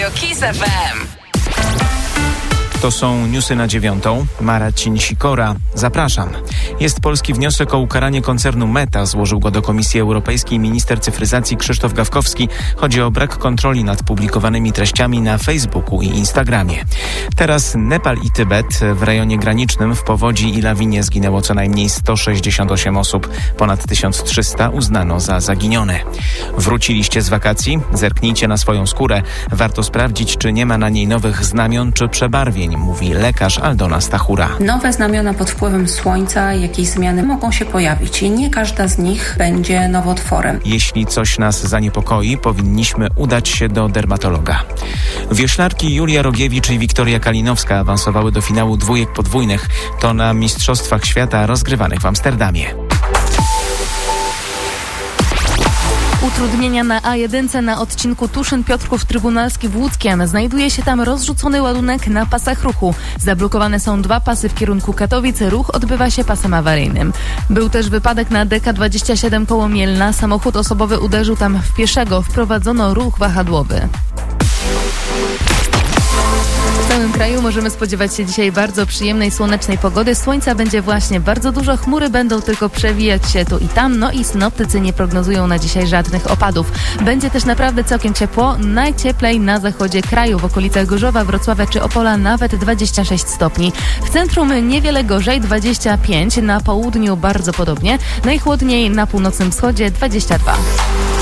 Kiss FM. To są newsy na 9:00. Marcin Sikora. Zapraszam. Jest polski wniosek o ukaranie koncernu Meta. Złożył go do Komisji Europejskiej minister cyfryzacji Krzysztof Gawkowski. Chodzi o brak kontroli nad publikowanymi treściami na Facebooku i Instagramie. Teraz Nepal i Tybet. W rejonie granicznym w powodzi i lawinie zginęło co najmniej 168 osób. Ponad 1300 uznano za zaginione. Wróciliście z wakacji? Zerknijcie na swoją skórę. Warto sprawdzić, czy nie ma na niej nowych znamion czy przebarwień, mówi lekarz Aldona Stachura. Nowe znamiona pod wpływem słońca, jakieś zmiany mogą się pojawić i nie każda z nich będzie nowotworem. Jeśli coś nas zaniepokoi, powinniśmy udać się do dermatologa. Wioślarki Julia Rogiewicz i Wiktoria Kalinowska awansowały do finału dwójek podwójnych. To na Mistrzostwach Świata rozgrywanych w Amsterdamie. Utrudnienia na A1 na odcinku Tuszyn-Piotrków Trybunalski w Łódzkiem. Znajduje się tam rozrzucony ładunek na pasach ruchu. Zablokowane są 2 pasy w kierunku Katowic. Ruch odbywa się pasem awaryjnym. Był też wypadek na DK27 koło Mielna. Samochód osobowy uderzył tam w pieszego. Wprowadzono ruch wahadłowy. W całym kraju możemy spodziewać się dzisiaj bardzo przyjemnej, słonecznej pogody. Słońca będzie właśnie bardzo dużo, chmury będą tylko przewijać się tu i tam, no i synoptycy nie prognozują na dzisiaj żadnych opadów. Będzie też naprawdę całkiem ciepło, najcieplej na zachodzie kraju, w okolicach Gorzowa, Wrocławia czy Opola nawet 26 stopni. W centrum niewiele gorzej, 25, na południu bardzo podobnie, najchłodniej na północnym wschodzie 22.